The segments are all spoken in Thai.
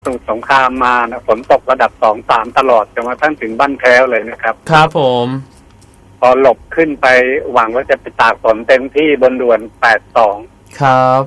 สมุทรสงครามมานะฝนตกระดับ2-3ตลอดจนกระทั่งถึงบ้านแพ้วเลยนะครับครับผมพอหลบขึ้นไปหวังว่าจะไปตากฝนเต็มที่บนด่วน82 ครับ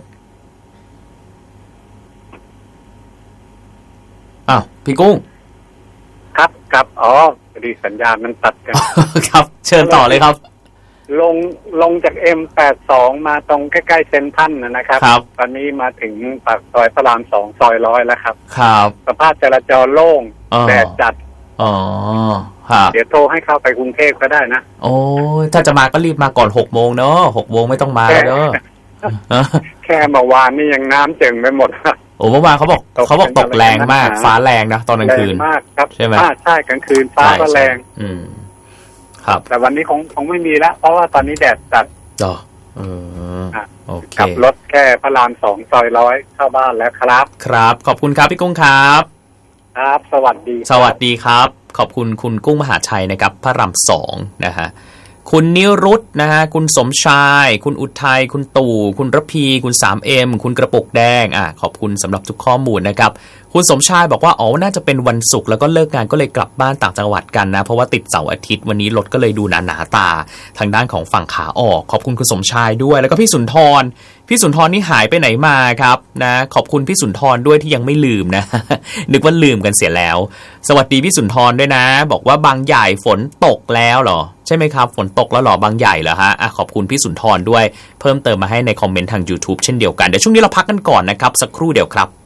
อ้าวพี่กุ้งครับอ๋อพอดีสัญญาณมันตัดกันครับเชิญต่อเลยครับลงจาก M82 มาตรงใกล้ๆเซ็นทรัลนะครับตอนนี้มาถึงปากซอยพระราม2ซอย100แล้วครับครับสภาพจราจรโล่งแดดจัดอ๋อครับเดี๋ยวโทรให้เข้าไปกรุงเทพก็ได้นะโอ้ถ้าจะมาก็รีบมาก่อน6 โมงเนาะ6 โมงไม่ต้องมาเนาะแค่เมื่อวานนี่ยังน้ำเจิ่งไปหมดโอ้เมื่อวานเขาบอกตกแรงมากฟ้าแรงนะตอนกลางคืนมากครับใช่ไหมใช่กลางคืนฟ้าก็แรงครับแต่วันนี้คงไม่มีแล้วเพราะว่าตอนนี้แดดจัดโอเคขับรถแค่พระราม2ซอย100เข้าบ้านแล้วครับครับขอบคุณครับพี่กุ้งครับครับสวัสดีครับขอบคุณคุณกุ้งมหาชัยนะครับพระราม2นะฮะคุณนิรุตนะฮะคุณสมชายคุณอุทัยคุณตู่คุณระพีคุณ 3M คุณกระปุกแดงขอบคุณสำหรับทุกข้อมูลนะครับคุณสมชายบอกว่าน่าจะเป็นวันศุกร์แล้วก็เลิกงานก็เลยกลับบ้านต่างจังหวัดกันนะเพราะว่าติดเสาร์อาทิตย์วันนี้รถก็เลยดูหนาตาทางด้านของฝั่งขาออกขอบคุณคุณสมชายด้วยแล้วก็พี่สุนทรนี่หายไปไหนมาครับนะขอบคุณพี่สุนทรด้วยที่ยังไม่ลืมนะ นึกว่าลืมกันเสียแล้วสวัสดีพี่สุนทรด้วยนะบอกว่าบางใหญ่ฝนตกแล้วเหรอใช่ไหมครับฝนตกแล้วเหรอบางใหญ่เหรอฮะขอบคุณพี่สุนทรด้วยเพิ่มเติมมาให้ในคอมเมนต์ทาง YouTube เช่นเดียวกันเดี๋ยวช่วงนี้เราพักกันก่อนนะครับสักครู่เดียวครับ